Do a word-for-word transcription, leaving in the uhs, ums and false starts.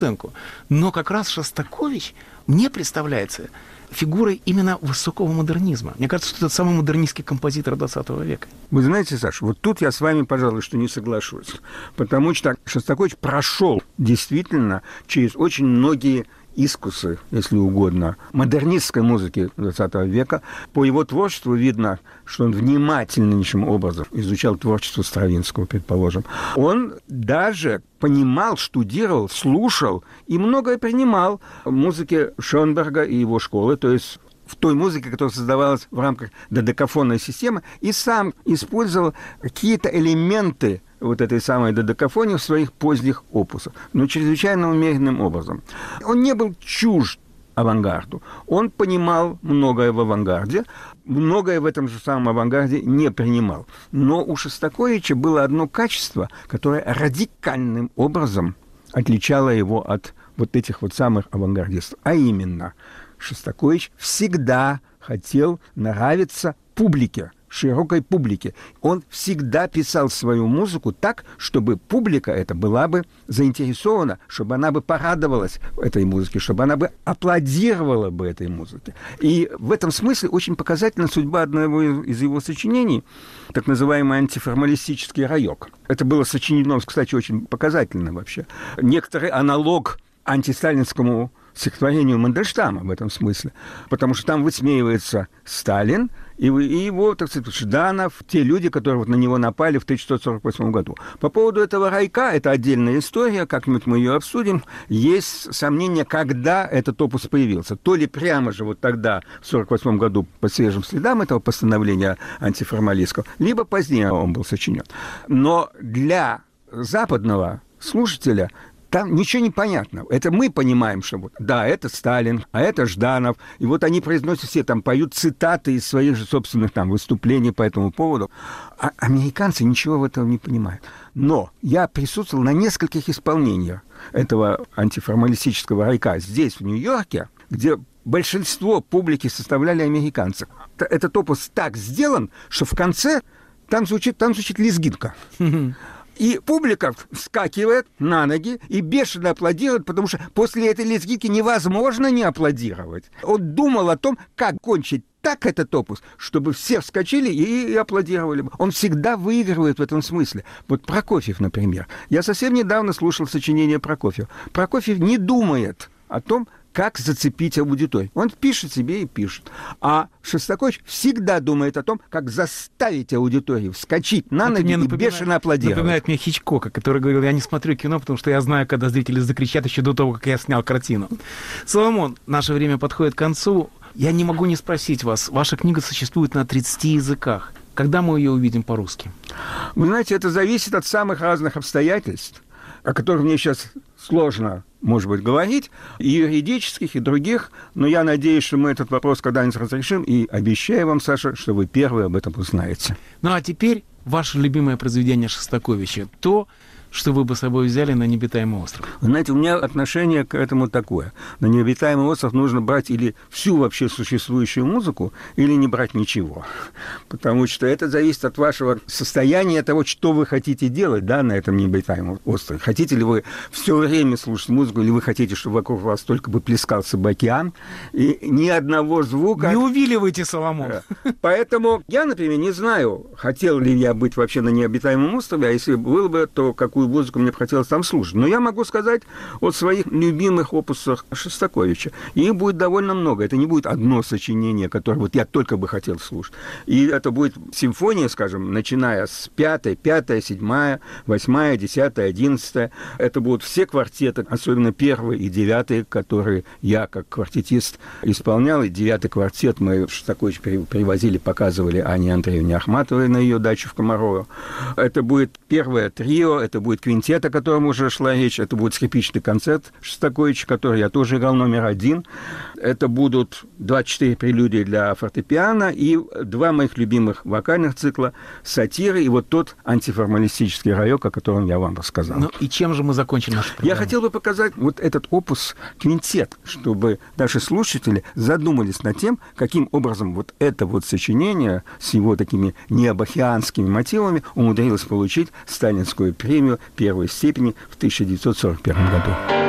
оценку. Но как раз Шостакович мне представляется фигурой именно высокого модернизма. Мне кажется, что это самый модернистский композитор двадцатого века. Вы знаете, Саша, вот тут я с вами, пожалуй, что не соглашусь. Потому что Шостакович прошел действительно через очень многие искусы, если угодно, модернистской музыки двадцатого века. По его творчеству видно, что он внимательнейшим образом изучал творчество Стравинского, предположим. Он даже понимал, штудировал, слушал и многое принимал в музыке Шонберга и его школы, то есть в той музыке, которая создавалась в рамках додекафонной системы, и сам использовал какие-то элементы вот этой самой додекафонии в своих поздних опусах, но чрезвычайно умеренным образом. Он не был чужд авангарду. Он понимал многое в авангарде, многое в этом же самом авангарде не принимал. Но у Шостаковича было одно качество, которое радикальным образом отличало его от вот этих вот самых авангардистов. А именно, Шостакович всегда хотел нравиться публике, широкой публике. Он всегда писал свою музыку так, чтобы публика эта была бы заинтересована, чтобы она бы порадовалась этой музыке, чтобы она бы аплодировала бы этой музыке. И в этом смысле очень показательна судьба одного из его сочинений, так называемый антиформалистический раёк. Это было сочинено, кстати, очень показательно вообще. Некоторый аналог антисталинскому стихотворению Мандельштама в этом смысле, потому что там высмеивается Сталин и его, так сказать, Жданов, те люди, которые вот на него напали в тысяча девятьсот сорок восьмом году. По поводу этого райка, это отдельная история, как-нибудь мы ее обсудим. Есть сомнения, когда этот опус появился. То ли прямо же вот тогда, в сорок восьмом году, по свежим следам этого постановления антиформалистского, либо позднее он был сочинен. Но для западного слушателя там ничего не понятно. Это мы понимаем, что вот, да, это Сталин, а это Жданов. И вот они произносят все, там, поют цитаты из своих же собственных там выступлений по этому поводу. А американцы ничего в этом не понимают. Но я присутствовал на нескольких исполнениях этого антиформалистического райка здесь, в Нью-Йорке, где большинство публики составляли американцы. Этот опус так сделан, что в конце там звучит, там звучит лезгинка. И публика вскакивает на ноги и бешено аплодирует, потому что после этой лезгинки невозможно не аплодировать. Он думал о том, как кончить так этот опус, чтобы все вскочили и аплодировали. Он всегда выигрывает в этом смысле. Вот Прокофьев, например. Я совсем недавно слушал сочинение Прокофьева. Прокофьев не думает о том, как зацепить аудиторию. Он пишет себе и пишет. А Шостакович всегда думает о том, как заставить аудиторию вскочить на ноги и бешено аплодировать. Напоминает мне Хичкока, который говорил, я не смотрю кино, потому что я знаю, когда зрители закричат еще до того, как я снял картину. Соломон, наше время подходит к концу. Я не могу не спросить вас. Ваша книга существует на тридцати языках. Когда мы ее увидим по-русски? Вы знаете, это зависит от самых разных обстоятельств, о которых мне сейчас сложно, может быть, говорить, и юридических, и других, но я надеюсь, что мы этот вопрос когда-нибудь разрешим, и обещаю вам, Саша, что вы первые об этом узнаете. Ну, а теперь ваше любимое произведение Шостаковича, то, что вы бы с собой взяли на необитаемый остров. Вы знаете, у меня отношение к этому такое. На необитаемый остров нужно брать или всю вообще существующую музыку, или не брать ничего. Потому что это зависит от вашего состояния, того, что вы хотите делать, да, на этом необитаемом острове. Хотите ли вы все время слушать музыку, или вы хотите, чтобы вокруг вас только бы плескался бы океан, и ни одного звука... Не увиливайте, Соломон. Поэтому я, например, не знаю, хотел ли я быть вообще на необитаемом острове, а если было бы, то какую музыку мне бы хотелось там слушать. Но я могу сказать о своих любимых опусах Шостаковича. И их будет довольно много. Это не будет одно сочинение, которое вот я только бы хотел слушать. И это будет симфония, скажем, начиная с пятой, пятая, седьмая, восьмая, десятая, одиннадцатая. Это будут все квартеты, особенно первый и девятый, которые я как квартетист исполнял. И девятый квартет мы Шостакович привозили, показывали Ане Андреевне Ахматовой на ее дачу в Комарово. Это будет первое трио, это будет квинтет, о котором уже шла речь, это будет скрипичный концерт Шостаковича, который я тоже играл номер один. Это будут двадцать четыре прелюдии для фортепиано и два моих любимых вокальных цикла «Сатиры» и вот тот антиформалистический раёк, о котором я вам рассказал. Ну и чем же мы закончим нашу программу? Я хотел бы показать вот этот опус «Квинтет», чтобы наши слушатели задумались над тем, каким образом вот это вот сочинение с его такими необахианскими мотивами умудрилось получить сталинскую премию первой степени в тысяча девятьсот сорок первом году.